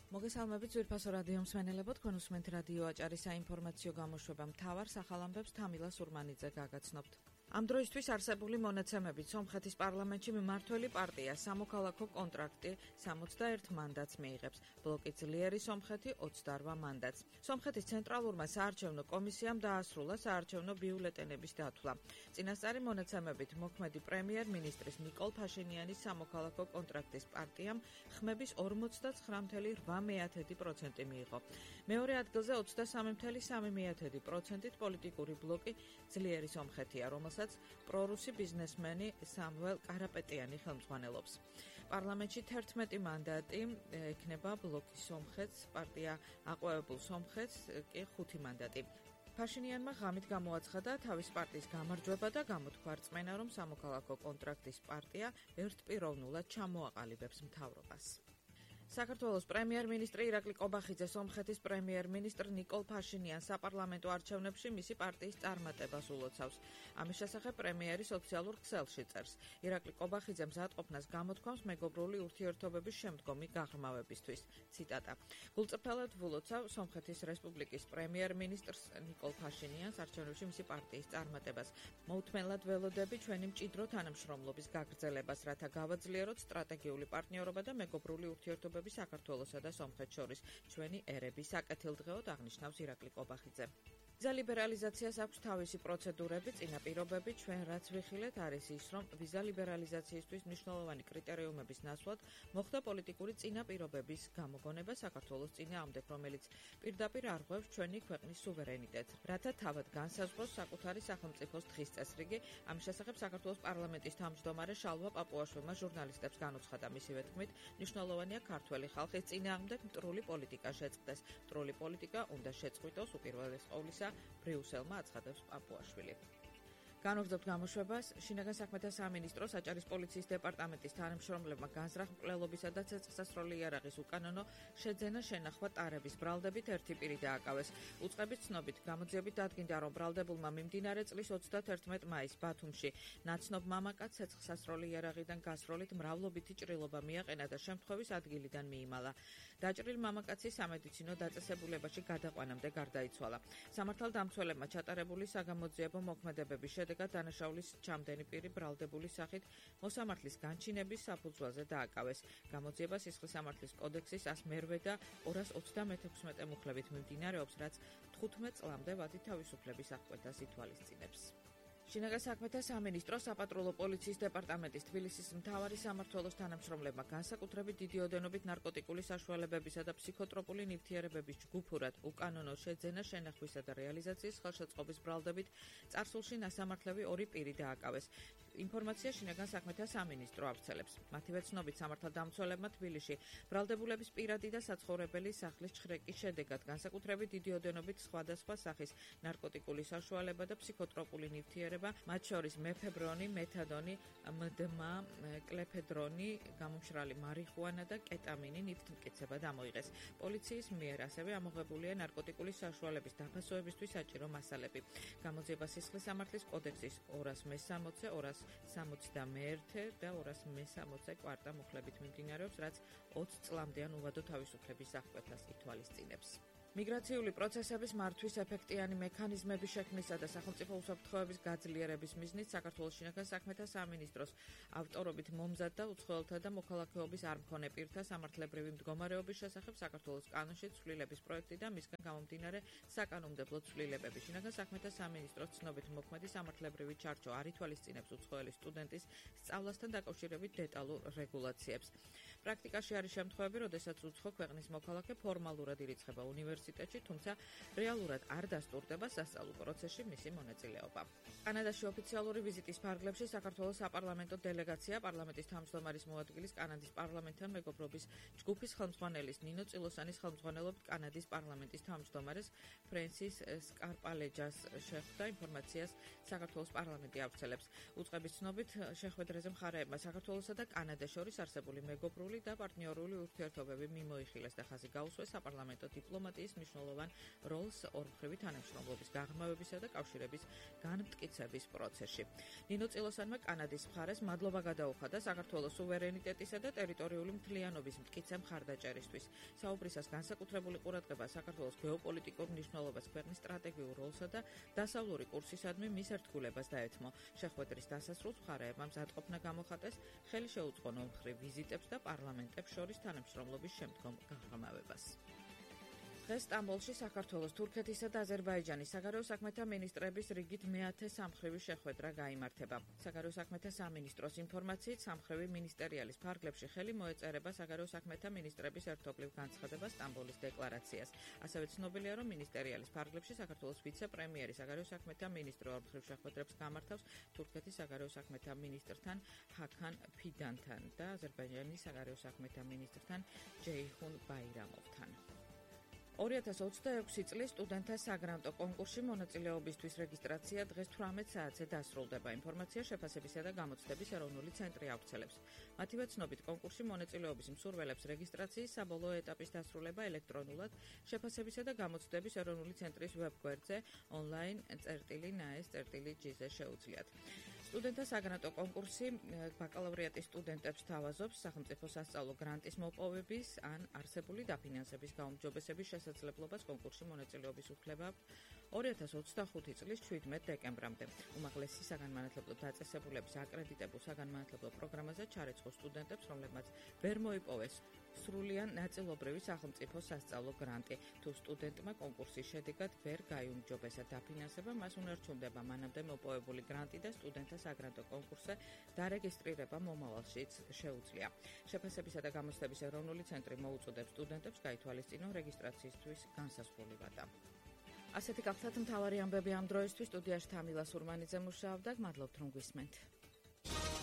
მოგესალმებით ძვირფასო რადიო მსმენელებო, თქვენ უსმენთ რადიო აჭარის საინფორმაციო გამოშვება მთავარ სახალამბებს თამილა სურმანიძე გაგაცნობთ. ამ დროისთვის არსებული მონაცემებით სომხეთის პარლამენტში მმართველი პარტია სამოქალაქო კონტრაქტი 61 მანდატს მიიღებს, ბლოკი ძლიერი სომხეთი 28 მანდატს. სომხეთის ცენტრალურმა საარჩევნო კომისიამ დაასრულა საარჩევნო ბიულეტენების დათვლა. წინასწარი მონაცემებით მოქმედი პრემიერ-მინისტრის ნიკოლ ფაშინიანის სამოქალაქო კონტრაქტის პარტიამ ხმების 49.8% მიიღო. მეორე ადგილზე 23.3%-ით პოლიტიკური ბლოკი ძლიერი სომხეთია, რომელსაც პრორუსი ბიზნესმენი სამუელ კარაპეტიანი ხელმძღვანელობს. პარლამენტში 11 მანდატი ექნება ბლოკი სომხეთს, პარტია აყვავებულ სომხეთს კი 5 მანდატი. ფაშინიანმა ღამით გამოაცხადა თავის პარტიის გამარჯვება და გამოთქვა რწმენა, რომ სამოქალაქო კონტრაქტის პარტია ერთპიროვნულად ჩამოაყალიბებს მთავრობას. საქართველოს პრემიერ-მინისტრი ირაკლი კობახიძე სომხეთის პრემიერ-მინისტრ ნიკოლ ფაშინიანს საპარლამენტო არჩევნებში მისი პარტიის წარმატებას ულოცავს. ამის შესახებ პრემიერის ოფიციალურ ქსელში წერს. ირაკლი კობახიძე მზადყოფნას გამოთქვამს მეგობრული ურთიერთობების შემდგომი გაღრმავებისთვის. ციტატა: გულწრფელად ვლოცავ სომხეთის რესპუბლიკის პრემიერ-მინისტრს ნიკოლ ფაშინიანს არჩევნებში მისი პარტიის წარმატებას. მოუთმენლად ველოდები ჩვენი მჭიდრო თანამშრომლობის გაგრძელებას, რათა გავაძლიეროთ სტრატეგიული პარტნიორობა და მეგობრული ურთიერთობები საქართველოსა და სომხეთს შორის ჩვენი ერების საკეთილდღეოდ, აღნიშნავს ირაკლი კობახიძე. ვიზა ლიბერალიზაციას აქვს თავისი პროცედურები, წინაპირობები. ჩვენ რაც ვიხილეთ არის ის, რომ ვიზა ლიბერალიზაციისთვის მნიშვნელოვანი კრიტერიუმების ნაცვლად მოხდა პოლიტიკური წინაპირობების გამოგონება საქართველოს წინააღმდეგ, რომელიც პირდაპირ არღვევს ჩვენი ქვეყნის სუვერენიტეტს, რათა თავად განსაზღვროს საკუთარი სახელმწიფოს დღის წესრიგი. ამის შესახებ საქართველოს პარლამენტის თავმჯდომარე შალვა პაპუაშვილმა ჟურნალისტებს განუცხადა. მისივე თქმით, მნიშვნელოვანია ქართველი ხალხის წინააღმდეგ მტრული პოლიტიკა შეწყდეს. მტრული პოლიტიკა უნდა შეწყვიტოს უპირველეს ყოვლისა, ბრიუსელმა აცხადებს პაპუაშვილი. განვაგრძობთ გამოშვებას. შინაგან საქმეთა სამინისტროს აჭარის პოლიციის დეპარტამენტის თანამშრომლებმა განზრახ მკვლელობისა და ცეცხლსასროლი იარაღის უკანონო შეძენა შენახვა ტარების ბრალდებით ერთი პირი დააკავეს. უწყების ცნობით გამოძიებით დადგინდა, რომ ბრალდებულმა მიმდინარე წლის 31 მაისს ბათუმში ნაცნობ მამაკაც ცეცხლსასროლი იარაღიდან გასროლით მრავლობითი ჭრილობა მიაყენა და შემთხვევის ადგილიდან მიიმალა. დაჭრილ მამაკაცი სამედიცინო დაწესებულებაში გადაყვანამდე გარდაიცვალა. სამართალდამცველებმა ჩატარებული საგამოძიებო მოქმედებების შედეგად დანაშაულის ჩამდენი პირი ბრალდებული სახით მოსამართლის განჩინების საფუძველზე დააკავეს. გამოძიება სისხლის სამართლის კოდექსის 108 და 236 მუხლებით მიმდინარეობს, რაც 15 წლამდე ვადი თავისუფლების აღკვეთას ითვალისწინებს. შინაგან საქმეთა სამინისტროს საპატრულო პოლიციის დეპარტამენტის თბილისის მთავარი სამმართველოს თანამშრომლებმა განსაკუთრებით დიდი ოდენობით ნარკოტიკული საშუალებებისა და ფსიქოტროპული ნივთიერებების ჯგუფურად უკანონო შეძენა შენახვისა და რეალიზაციის ხელშეწყობის ბრალდებით წარსულში ნასამართლები ორი პირი დააკავეს. ინფორმაცია შინაგან საქმეთა სამინისტრო ავრცელებს. მათივე ცნობით სამართალდამცველებმა თბილისში ბრალდებულების პირადი და საცხოვრებელი სახლის ჩხრეკის შედეგად განსაკუთრებით დიდი ოდენობით სხვადასხვა სახის ნარკოტიკული საშუალება და ფსიქოტროპული ნივთიერება, მათ შორის მეფებრონი, მეთადონი, მდმა, კლეფედრონი, გამომშრალი მარიხუანა და კეტამინი ნივთმტკიცება დამოიღეს. პოლიციის მიერ ასევე ამოღებულია ნარკოტიკული საშუალების დაფასოებისთვის საჭირო მასალები. გამოძიება სისხლის სამართლის კოდექსის 260, 261 და 260 კვარტა მუხლებით მიმდინარეობს, რაც 20 წლამდეან უვადო თავისუფლების აღკვეთას ითვალისწინებს. მიგრაციული პროცესების მართვის ეფექტიანი მექანიზმების შექმნისა და სახელმწიფო უსაფრთხოების გაძლიერების მიზნით საქართველოს შინაგან საქმეთა სამინისტროს ავტორობით მომზადდა უცხოელთა და მოქალაქეობის არ მქონე პირთა სამართლებრივი მდგომარეობის შესახებ საქართველოს კანონში ცვლილების პროექტი და მისგან გამომდინარე საკანონმდებლო ცვლილებები. შინაგან საქმეთა სამინისტროს ცნობით მოქმედი სამართლებრივი ჩარჩო არ ითვალისწინებს უცხოელი სტუდენტის სწავლასთან დაკავშირებით დეტალურ რეგულაციებს. პრაქტიკაში არის შემთხვევები, როდესაც უცხო ქვეყნის მოქალაქე ფორმალურად ირიცხება უნივერსიტეტში, თუმცა რეალურად არ დასტურდება სასწავლო პროცესში მისი მონაწილეობა. კანადაში ოფიციალური ვიზიტის ფარგლებში საქართველოს საპარლამენტო დელეგაცია პარლამენტის თავმჯდომარის მოადგილის კანადის პარლამენტთან მეგობრობის ჯგუფის ხელმძღვანელის ნინო წილოსანის ხელმძღვანელობით კანადის პარლამენტის თავმჯდომარეს ფრენსის სკარპალეჯას შეხვდა. ინფორმაციას საქართველოს პარლამენტი ავრცელებს. უწყების ცნობით შეხვედრაზე მხარეებმა საქართველოსა და კანადას შორის არსებული მეგობრული ბიlaterალური და პარტნიორული ურთიერთობები მიმოიხილეს და ხაზი გაუსვეს საპარლამენტო დიპლომატიის მნიშვნელოვან როლს ორმხრივი თანამშრომლობის გაღრმავებისა და კავშირების განმტკიცების პროცესში. ნინო წილოსანმა კანადის მხარეს მადლობა გადაუხადა საქართველოს სუვერენიტეტისა და ტერიტორიული მთლიანობის მტკიცე მხარდაჭერისთვის. საუბრისას განსაკუთრებული ყურადღება საქართველოს გეოპოლიტიკურ მნიშვნელობას, ქვეყნის სტრატეგიულ როლსა და დასავლური კურსისადმი მის ერთგულებას დაეთმო. შეხვედრის დასასრულს მხარეებმა მზადყოფნა გამოხატეს, ხელი შეუწყო ორმხრივ ვიზიტებს და პარლამენტებს შორის თანამშრომლობის შემდგომ გაღრმავებას. დღეს სტამბოლში საქართველოს, თურქეთისა და აზერბაიჯანის საგარეო საქმეთა მინისტრების რიგით მე-10 სამხრივი შეხვედრა გაიმართება. საგარეო საქმეთა სამინისტროს ინფორმაციით, სამხრივი მინისტერიალის ფარგლებში ხელი მოეწერება საგარეო საქმეთა მინისტრების ერთობლივ განცხადებას სტამბოლის დეკლარაციას. ასევე ცნობილია, რომ მინისტერიალის ფარგლებში საქართველოს ვიცე-პრემიერი საგარეო საქმეთა მინისტრი ორმხრივ შეხვედრებს გამართავს თურქეთის საგარეო საქმეთა მინისტრთან ჰაქან ფიდანთან და აზერბაიჯანის საგარეო საქმეთა მინისტრთან ჯეიჰუნ ბაირამოვთან. 2026 წლის სტუდენტთა საგრანტო კონკურსში მონაწილეობისთვის რეგისტრაცია დღეს 18 საათზე დასრულდება. ინფორმაცია შეფასებისა და გამოცდების ეროვნული ცენტრი ავრცელებს. მათივე ცნობით, კონკურსში მონაწილეობის მსურველებს რეგისტრაციის საბოლოო ეტაპის დასრულება ელექტრონულად შეფასებისა და გამოცდების ეროვნული ცენტრის ვებგვერდზე online.nas.gz-ზე შეუძლიათ. სტუდენტთა საგრანტო კონკურსი ბაკალავრიატის სტუდენტებს თავაზობს სახელმწიფო სასწავლო გრანტის მოპოვების ან არსებული დაფინანსების გაუმჯობესების შესაძლებლობას კონკურსში მონაწილეობის უფლება 2025 წლის 17 დეკემბრამდე. უმაღლესი საგანმანათლებლო დაწესებულების აკრედიტებულ საგანმანათლებლო პროგრამაზე ჩარეცხულ სტუდენტებს, რომლებმაც ვერ მოიპოვეს სრულიან ნაწილობრივი სახელმწიფო სასწავლო გრანტი. თუ სტუდენტმა კონკურსის შედეგად ვერ გაიუმჯობესა დაფინანსება, მას უნარჩუნდება მანამდე მოპოვებული გრანტი და სტუდენტთა საგრანტო კონკურსზე დარეგისტრირება მომავალშიც შეუძლია. შეფასებისა და გამოცდების ეროვნული ცენტრი მოუწოდებს სტუდენტებს გაითვალისწინონ რეგისტრაციისთვის განსასრული ვადა. ასეთი გახლდათ მთავარი ამბები ამ დროისთვის. სტუდიაში თამილა სურმანიძე მუშაობდა. მადლობთ რომ გვისმენთ.